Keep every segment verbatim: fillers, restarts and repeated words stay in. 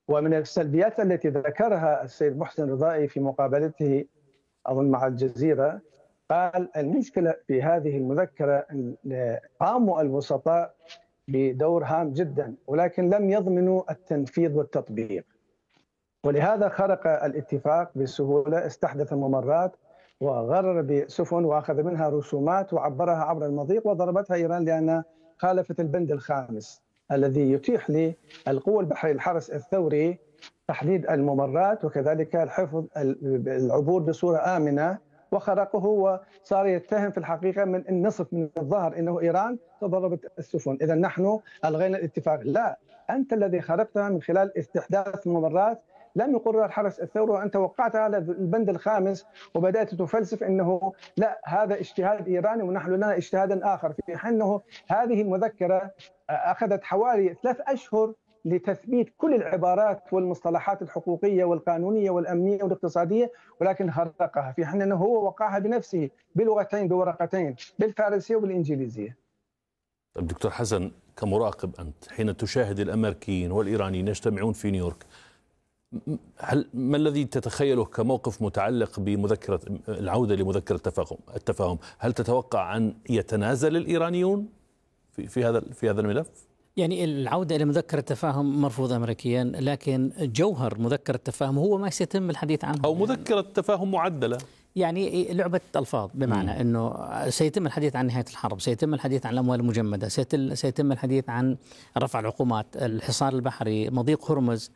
ومن السلبيات التي ذكرها السيد محسن رضائي في مقابلته أظن مع الجزيرة، قال المشكلة في هذه المذكرة أن قاموا الوسطاء بدور هام جدا ولكن لم يضمنوا التنفيذ والتطبيق، ولهذا خرق الاتفاق بسهولة، استحدث ممرات وغرر بسفن وأخذ منها رسومات وعبرها عبر المضيق وضربتها إيران لأنها خالفت البند الخامس الذي يتيح للقوى البحرية الحرس الثوري تحديد الممرات وكذلك الحفظ العبور بصورة آمنة، وخرقه وصار يتهم في الحقيقة من النصف من الظهر أنه إيران تضربت السفن، إذا نحن ألغينا الاتفاق. لا، أنت الذي خرقتها من خلال استحداث ممرات لم يقرر الحرس الثوري، وأنت وقعت على البند الخامس وبدأت تفلسف أنه لا هذا اجتهاد إيراني ونحن لنا اجتهادا آخر، في حين أنه هذه المذكرة أخذت حوالي ثلاث أشهر لتثبيت كل العبارات والمصطلحات الحقوقية والقانونية والأمنية والاقتصادية، ولكن خرقها في حين أنه هو وقعها بنفسه بلغتين بورقتين، بالفارسية والإنجليزية. طيب دكتور حسن، كمراقب أنت حين تشاهد الأمريكيين والإيرانيين يجتمعون في نيويورك، هل ما الذي تتخيله كموقف متعلق بمذكرة العودة لمذكرة التفاهم التفاهم هل تتوقع أن يتنازل الإيرانيون في في هذا في هذا الملف؟ يعني العودة إلى مذكرة التفاهم مرفوض أمريكيا، لكن جوهر مذكرة التفاهم هو ما سيتم الحديث عنه، أو مذكرة تفاهم معدلة، يعني لعبة ألفاظ، بمعنى مم. أنه سيتم الحديث عن نهاية الحرب، سيتم الحديث عن الأموال المجمدة، سيتم الحديث عن رفع العقوبات، الحصار البحري، مضيق هرمز،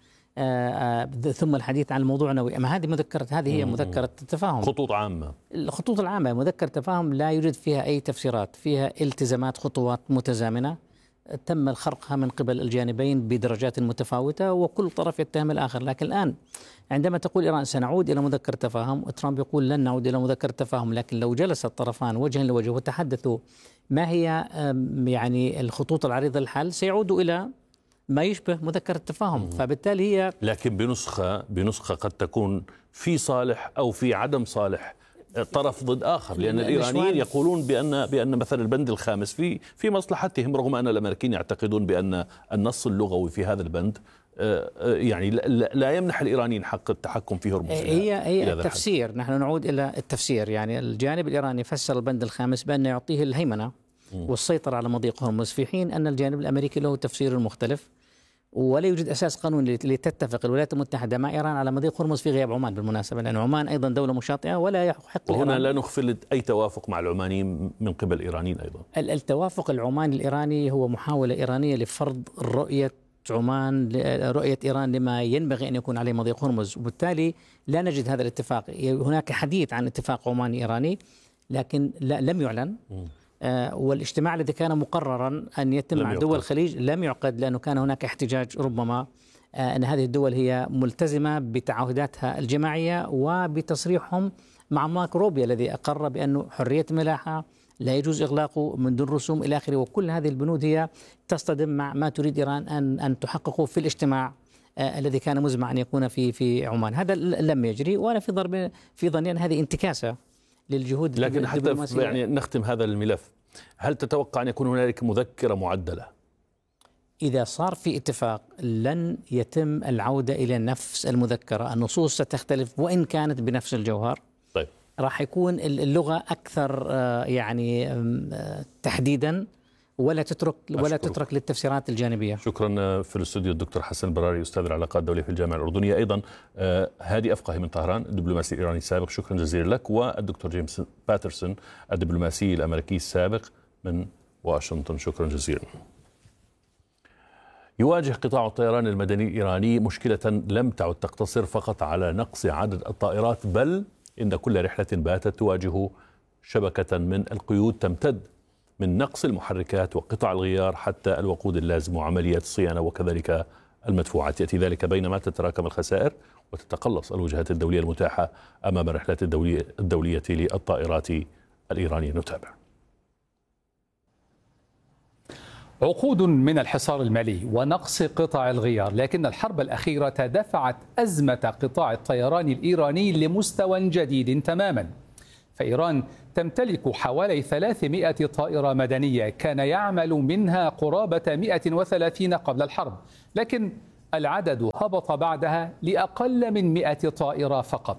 آآ آآ ثم الحديث عن الموضوع النووي. أما هذه مذكرة، هذه هي مذكرة التفاهم، خطوط عامة. الخطوط العامة مذكرة التفاهم لا يوجد فيها أي تفسيرات، فيها التزامات، خطوات متزامنة تم خرقها من قبل الجانبين بدرجات متفاوتة وكل طرف يتهم الآخر. لكن الآن عندما تقول إيران سنعود إلى مذكرة تفاهم، وترامب يقول لن نعود إلى مذكرة تفاهم، لكن لو جلس الطرفان وجها لوجه وتحدثوا ما هي يعني الخطوط العريضة للحل، سيعودوا إلى ما يشبه مذكرة التفاهم. فبالتالي هي لكن بنسخة بنسخة قد تكون في صالح أو في عدم صالح طرف ضد آخر، لأن الإيرانيين يقولون بأن بأن مثلا البند الخامس في في مصلحتهم، رغم أن الأمريكيين يعتقدون بأن النص اللغوي في هذا البند يعني لا يمنح الإيرانيين حق التحكم في هرمز. هي هي التفسير، نحن نعود إلى التفسير. يعني الجانب الإيراني فسر البند الخامس بأن يعطيه الهيمنة والسيطرة على مضيق هرمز، في حين أن الجانب الأمريكي له تفسير مختلف، ولا يوجد أساس قانوني لتتفق الولايات المتحدة مع إيران على مضيق هرمز في غياب عمان بالمناسبة، لأن عمان أيضا دولة مشاطئة ولا يحق. وهنا لا نغفل أي توافق مع العمانيين من قبل الإيرانيين أيضا. التوافق العماني الإيراني هو محاولة إيرانية لفرض رؤية عمان، رؤية إيران لما ينبغي أن يكون عليه مضيق هرمز، وبالتالي لا نجد هذا الاتفاق. هناك حديث عن اتفاق عماني إيراني لكن لا لم يعلن. م. آه والاجتماع الذي كان مقررا أن يتم مع دول الخليج لم يعقد، لأنه كان هناك احتجاج ربما آه أن هذه الدول هي ملتزمة بتعهداتها الجماعية وبتصريحهم مع مارك روبيو الذي أقر بأنه حرية الملاحة لا يجوز إغلاقه من دون رسوم إلى آخره. وكل هذه البنود هي تصطدم مع ما تريد إيران أن أن تحققه في الاجتماع آه الذي كان مزمع أن يكون في في عمان. هذا لم يجري، وأنا في ضرب في ظني أن هذه انتكاسة للجهود. لكن حتى يعني نختم هذا الملف، هل تتوقع أن يكون هنالك مذكرة معدلة؟ إذا صار في اتفاق لن يتم العودة إلى نفس المذكرة، النصوص ستختلف وإن كانت بنفس الجوهر. طيب راح يكون اللغة أكثر يعني تحديدا، ولا تترك ولا تترك للتفسيرات الجانبية. شكرا. في الاستوديو الدكتور حسن البراري، أستاذ العلاقات الدولية في الجامعة الأردنية، أيضا هادي أفقهي من طهران الدبلوماسي الإيراني السابق، شكرا جزيلا لك، والدكتور جيمس باترسون الدبلوماسي الأمريكي السابق من واشنطن، شكرا جزيلا. يواجه قطاع الطيران المدني الإيراني مشكلة لم تعد تقتصر فقط على نقص عدد الطائرات، بل إن كل رحلة باتت تواجه شبكة من القيود تمتد من نقص المحركات وقطع الغيار حتى الوقود اللازم وعمليات الصيانة وكذلك المدفوعات. يأتي ذلك بينما تتراكم الخسائر وتتقلص الوجهات الدولية المتاحة أمام الرحلات الدولية, الدولية للطائرات الإيرانية. نتابع. عقود من الحصار المالي ونقص قطع الغيار، لكن الحرب الأخيرة دفعت أزمة قطاع الطيران الإيراني لمستوى جديد تماما. فإيران تمتلك حوالي ثلاثمائة طائرة مدنية، كان يعمل منها قرابة مئة وثلاثين قبل الحرب، لكن العدد هبط بعدها لأقل من مئة طائرة فقط.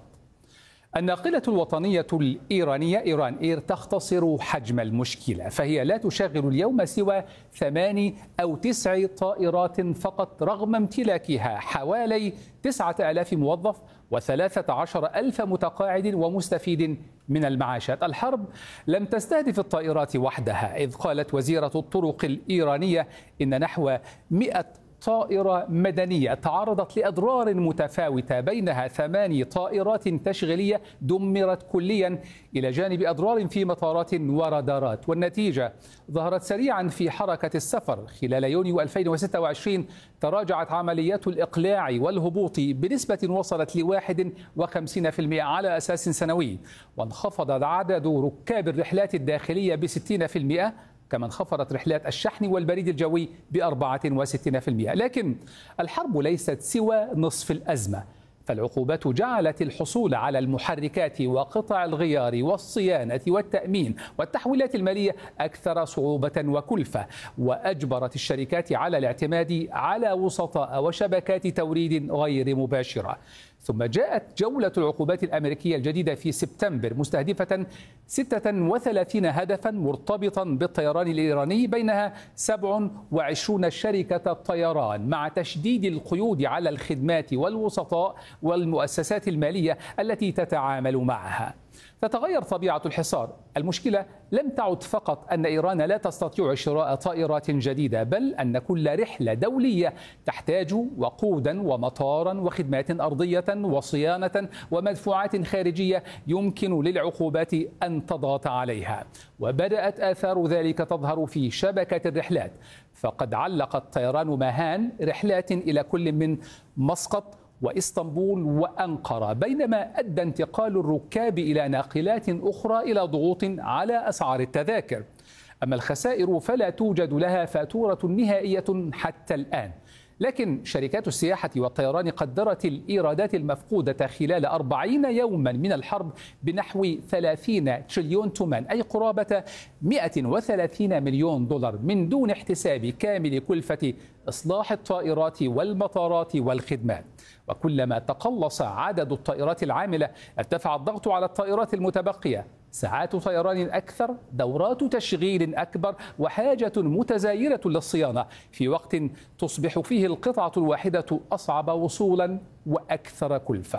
الناقلة الوطنية الإيرانية إيران إير تختصر حجم المشكلة، فهي لا تشغل اليوم سوى ثماني أو تسع طائرات فقط رغم امتلاكها حوالي تسعة آلاف موظف وثلاثة عشر ألف متقاعد ومستفيد من المعاشات. الحرب لم تستهدف الطائرات وحدها، إذ قالت وزيرة الطرق الإيرانية إن نحو مئة طائرة مدنية تعرضت لأضرار متفاوتة، بينها ثماني طائرات تشغيلية دمرت كليا إلى جانب أضرار في مطارات ورادارات. والنتيجة ظهرت سريعا في حركة السفر. خلال يونيو ألفين وستة وعشرين تراجعت عمليات الإقلاع والهبوط بنسبة وصلت ل واحد وخمسين بالمئة على أساس سنوي، وانخفض عدد ركاب الرحلات الداخلية بستين بالمئة، كما انخفضت رحلات الشحن والبريد الجوي بأربعة وستين بالمئة. لكن الحرب ليست سوى نصف الأزمة، فالعقوبات جعلت الحصول على المحركات وقطع الغيار والصيانة والتأمين والتحويلات المالية أكثر صعوبة وكلفة، وأجبرت الشركات على الاعتماد على وسطاء وشبكات توريد غير مباشرة. ثم جاءت جولة العقوبات الأمريكية الجديدة في سبتمبر مستهدفة ستة وثلاثين هدفا مرتبطا بالطيران الإيراني، بينها سبع وعشرين شركة طيران، مع تشديد القيود على الخدمات والوسطاء والمؤسسات المالية التي تتعامل معها. تتغير طبيعة الحصار. المشكلة لم تعد فقط أن إيران لا تستطيع شراء طائرات جديدة، بل أن كل رحلة دولية تحتاج وقودا ومطارا وخدمات أرضية وصيانة ومدفوعات خارجية يمكن للعقوبات أن تضغط عليها. وبدأت آثار ذلك تظهر في شبكة الرحلات، فقد علق الطيران مهان رحلات إلى كل من مسقط وإسطنبول وأنقرة، بينما أدى انتقال الركاب إلى ناقلات أخرى إلى ضغوط على أسعار التذاكر. أما الخسائر فلا توجد لها فاتورة نهائية حتى الآن، لكن شركات السياحة والطيران قدرت الإيرادات المفقودة خلال أربعين يوما من الحرب بنحو ثلاثين تريليون تومان، أي قرابة مئة وثلاثين مليون دولار، من دون احتساب كامل كلفة إصلاح الطائرات والمطارات والخدمات. وكلما تقلص عدد الطائرات العاملة ارتفع الضغط على الطائرات المتبقية، ساعات طيران أكثر، دورات تشغيل أكبر، وحاجة متزايرة للصيانة في وقت تصبح فيه القطعة الواحدة أصعب وصولا وأكثر كلفة.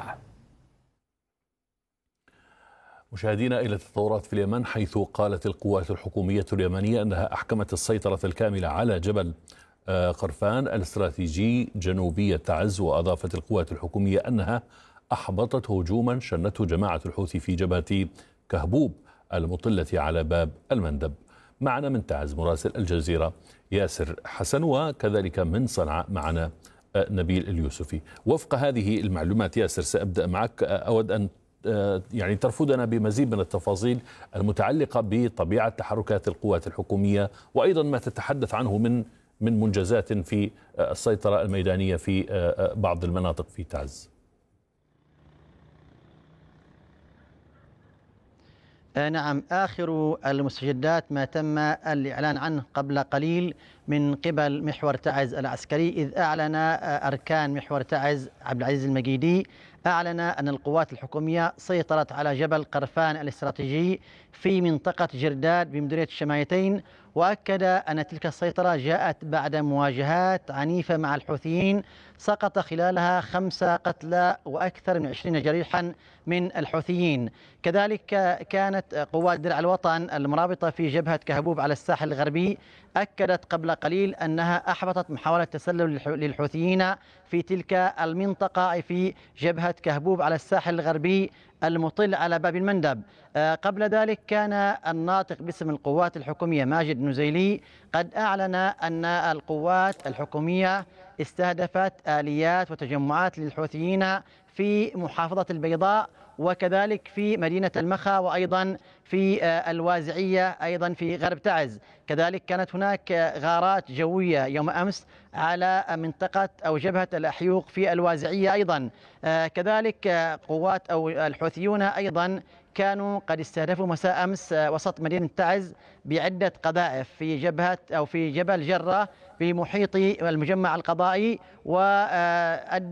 مشاهدينا، إلى التطورات في اليمن، حيث قالت القوات الحكومية اليمنية أنها أحكمت السيطرة الكاملة على جبل قرفان الاستراتيجي جنوبية تعز. وأضافت القوات الحكومية أنها أحبطت هجوما شنته جماعة الحوثي في جبهة كهبوب المطلة على باب المندب. معنا من تعز مراسل الجزيرة ياسر حسن، وكذلك من صنعاء معنا نبيل اليوسفي. وفق هذه المعلومات ياسر، سأبدأ معك. أود أن يعني ترفدنا بمزيد من التفاصيل المتعلقة بطبيعة تحركات القوات الحكومية، وأيضا ما تتحدث عنه من من منجزات في السيطرة الميدانية في بعض المناطق في تعز. نعم، آخر المستجدات ما تم الإعلان عنه قبل قليل من قبل محور تعز العسكري، إذ أعلن أركان محور تعز عبد العزيز المجيدي أعلن أن القوات الحكومية سيطرت على جبل قرفان الاستراتيجي في منطقة جرداد بمديرية الشمايتين، وأكد أن تلك السيطرة جاءت بعد مواجهات عنيفة مع الحوثيين سقط خلالها خمسة قتلى وأكثر من عشرين جريحا من الحوثيين. كذلك كانت قوات درع الوطن المرابطة في جبهة كهبوب على الساحل الغربي أكدت قبل قليل أنها أحبطت محاولة تسلل للحوثيين في تلك المنطقة، أي في جبهة كهبوب على الساحل الغربي المطل على باب المندب. قبل ذلك كان الناطق باسم القوات الحكومية ماجد نزيلي قد أعلن أن القوات الحكومية استهدفت آليات وتجمعات للحوثيين في محافظة البيضاء، وكذلك في مدينة المخا، وأيضا في الوازعية أيضا في غرب تعز. كذلك كانت هناك غارات جوية يوم أمس على منطقة أو جبهة الأحيوق في الوازعية أيضا. كذلك قوات أو الحوثيون أيضا كانوا قد استهدفوا مساء أمس وسط مدينة تعز بعدة قذائف في جبهة أو في جبل جرة في محيط المجمع القضائي، وأدى